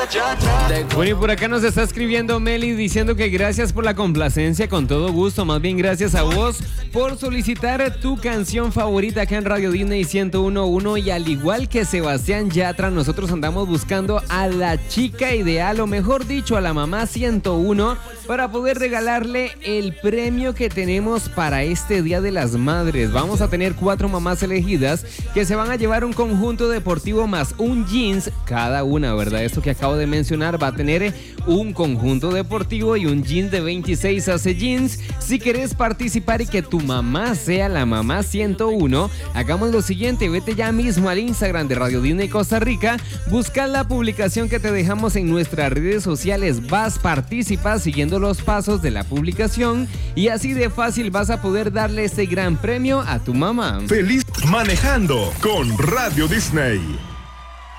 Bueno, y por acá nos está escribiendo Meli diciendo que gracias por la complacencia, con todo gusto, más bien gracias a vos por solicitar tu canción favorita acá en Radio Disney 101.1, y al igual que Sebastián Yatra, nosotros andamos buscando a la chica ideal, o mejor dicho, a la mamá 101, para poder regalarle el premio que tenemos para este Día de las Madres. Vamos a tener 4 mamás elegidas que se van a llevar un conjunto deportivo más un jeans cada una, ¿verdad? Esto que acabo de mencionar va a tener un conjunto deportivo y un jeans de 26 hace jeans. Si querés participar y que tu mamá sea la mamá 101, hagamos lo siguiente: vete ya mismo al Instagram de Radio Disney Costa Rica, busca la publicación que te dejamos en nuestras redes sociales, vas, participas siguiendo los pasos de la publicación y así de fácil vas a poder darle este gran premio a tu mamá. Feliz manejando con Radio Disney.